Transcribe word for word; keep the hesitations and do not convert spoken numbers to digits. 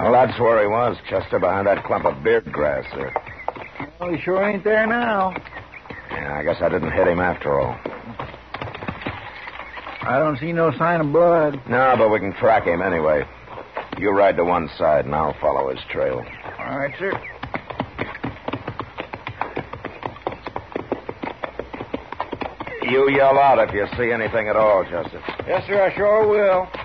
Well, that's where he was, Chester, behind that clump of beard grass there. Well, he sure ain't there now. Yeah, I guess I didn't hit him after all. I don't see no sign of blood. No, but we can track him anyway. You ride to one side, and I'll follow his trail. All right, sir. You yell out if you see anything at all, Chester. Yes, sir, I sure will.